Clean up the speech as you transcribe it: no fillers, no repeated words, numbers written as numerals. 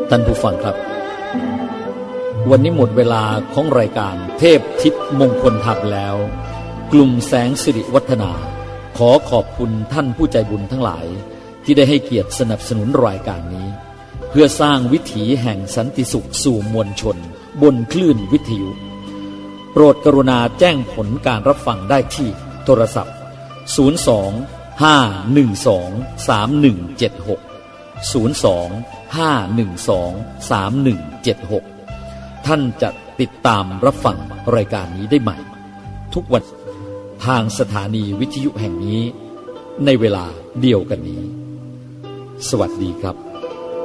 ท่านผู้ฟังครับวันนี้หมดเวลาของรายการเทพทิศมงคลธรรมแล้วกลุ่มแสงสิริวัฒนาขอขอบคุณท่านผู้ใจบุญทั้งหลายที่ได้ให้เกียรติสนับสนุนรายการนี้เพื่อสร้างวิถีแห่งสันติสุขสู่มวลชนบนคลื่นวิทยุโปรดกรุณาแจ้งผลการรับฟังได้ที่โทรศัพท์02-512-3176 02-512-3176 ท่านจะติดตามรับฟังรายการนี้ได้ใหม่ทุกวันทางสถานีวิทยุแห่งนี้ในเวลาเดียวกันนี้สวัสดีครับ